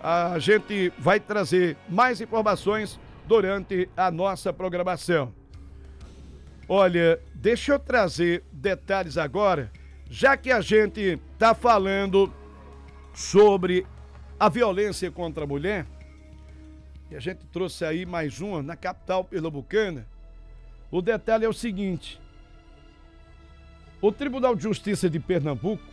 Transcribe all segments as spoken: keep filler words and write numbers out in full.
A gente vai trazer mais informações durante a nossa programação. Olha, deixa eu trazer detalhes agora, já que a gente está falando sobre a violência contra a mulher, e a gente trouxe aí mais uma na capital pernambucana. O detalhe é o seguinte: o Tribunal de Justiça de Pernambuco,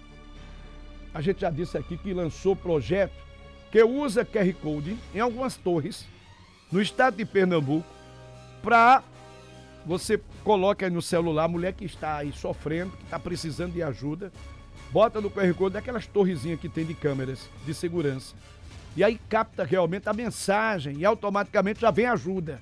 a gente já disse aqui que lançou projeto que usa Q R Code em algumas torres no estado de Pernambuco para você coloca aí no celular a mulher que está aí sofrendo, que está precisando de ajuda, bota no Q R Code daquelas torrezinhas que tem de câmeras de segurança. E aí capta realmente a mensagem e automaticamente já vem ajuda.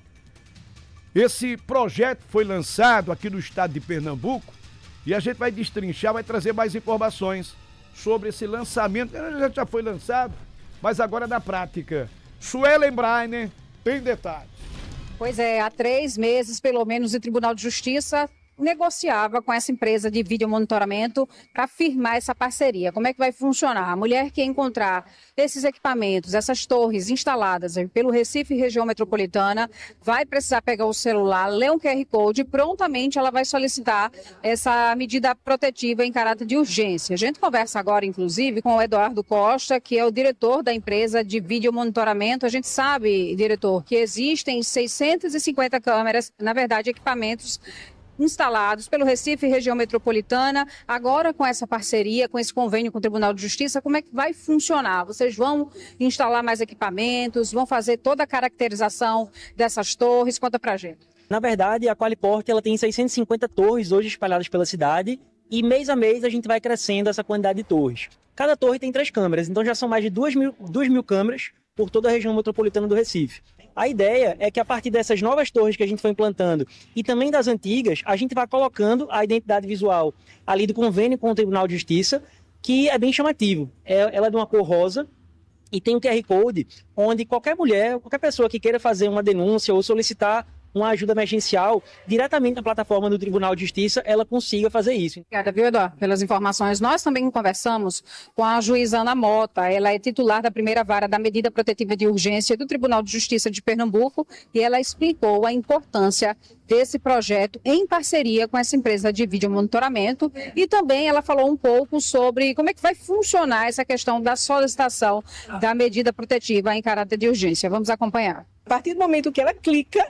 Esse projeto foi lançado aqui no estado de Pernambuco e a gente vai destrinchar, vai trazer mais informações sobre esse lançamento. Ele já foi lançado, mas agora na prática. Suelen Brainer tem detalhes. Pois é, há três meses, pelo menos, o Tribunal de Justiça negociava com essa empresa de videomonitoramento para firmar essa parceria. Como é que vai funcionar? A mulher que encontrar esses equipamentos, essas torres instaladas pelo Recife e região metropolitana, vai precisar pegar o celular, ler um Q R Code e prontamente ela vai solicitar essa medida protetiva em caráter de urgência. A gente conversa agora, inclusive, com o Eduardo Costa, que é o diretor da empresa de videomonitoramento. A gente sabe, diretor, que existem seiscentas e cinquenta câmeras, na verdade, equipamentos instalados pelo Recife e região metropolitana. Agora, com essa parceria, com esse convênio com o Tribunal de Justiça, como é que vai funcionar? Vocês vão instalar mais equipamentos, vão fazer toda a caracterização dessas torres? Conta pra gente. Na verdade, a Qualiport ela tem seiscentas e cinquenta torres hoje espalhadas pela cidade e mês a mês a gente vai crescendo essa quantidade de torres. Cada torre tem três câmeras, então já são mais de duas mil, duas mil câmeras por toda a região metropolitana do Recife. A ideia é que a partir dessas novas torres que a gente foi implantando e também das antigas, a gente vai colocando a identidade visual ali do convênio com o Tribunal de Justiça, que é bem chamativo. É, ela é de uma cor rosa e tem um Q R Code onde qualquer mulher, qualquer pessoa que queira fazer uma denúncia ou solicitar uma ajuda emergencial diretamente na plataforma do Tribunal de Justiça, ela consiga fazer isso. Obrigada, viu, Eduardo, pelas informações. Nós também conversamos com a juíza Ana Mota. Ela é titular da primeira vara da medida protetiva de urgência do Tribunal de Justiça de Pernambuco e ela explicou a importância desse projeto em parceria com essa empresa de videomonitoramento e também ela falou um pouco sobre como é que vai funcionar essa questão da solicitação da medida protetiva em caráter de urgência. Vamos acompanhar. A partir do momento que ela clica,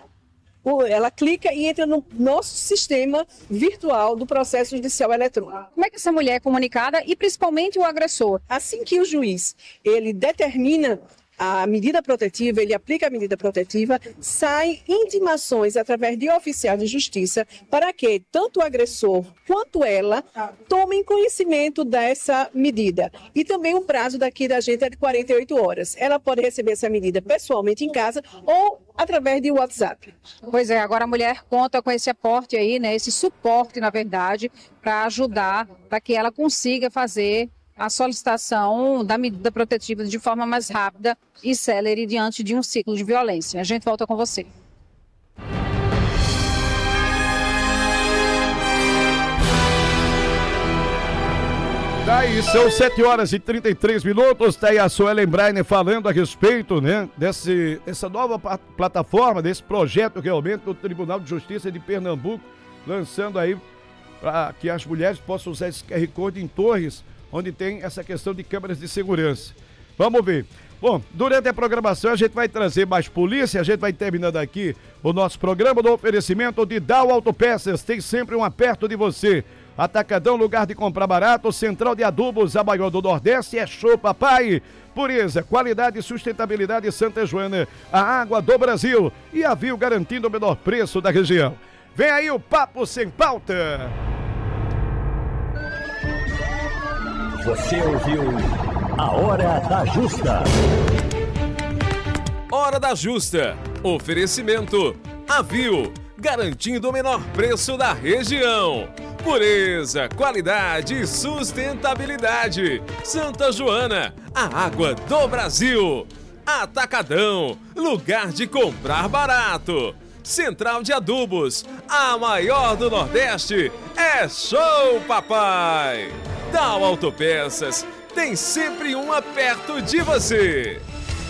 ela clica e entra no nosso sistema virtual do processo judicial eletrônico. Como é que essa mulher é comunicada e principalmente o agressor? Assim que o juiz ele determina a medida protetiva, ele aplica a medida protetiva, saem intimações através de oficial de justiça para que tanto o agressor quanto ela tomem conhecimento dessa medida. E também o prazo daqui da gente é de quarenta e oito horas. Ela pode receber essa medida pessoalmente em casa ou através de WhatsApp. Pois é, agora a mulher conta com esse aporte aí, né, esse suporte, na verdade, para ajudar, para que ela consiga fazer a solicitação da medida protetiva de forma mais rápida e célere diante de um ciclo de violência. A gente volta com você. Daí são sete horas e trinta e três minutos, tá aí a Suelen Brainer falando a respeito, né, desse, dessa nova plataforma, desse projeto realmente do Tribunal de Justiça de Pernambuco, lançando aí para que as mulheres possam usar esse Q R Code em torres onde tem essa questão de câmeras de segurança. Vamos ver. Bom, durante a programação a gente vai trazer mais polícia, a gente vai terminando aqui o nosso programa do oferecimento de Dow Autopeças, tem sempre um aperto de você. Atacadão, lugar de comprar barato, Central de Adubos, a maior do Nordeste, é show, papai. Pureza, qualidade e sustentabilidade Santa Joana, a água do Brasil e a Viu garantindo o menor preço da região. Vem aí o Papo Sem Pauta. Você ouviu A Hora da Justa. Hora da Justa. Oferecimento Avil, garantindo o menor preço da região. Pureza, qualidade e sustentabilidade. Santa Joana, a água do Brasil. Atacadão, lugar de comprar barato. Central de Adubos, a maior do Nordeste. É show, papai! Dow Autopeças, tem sempre uma perto de você.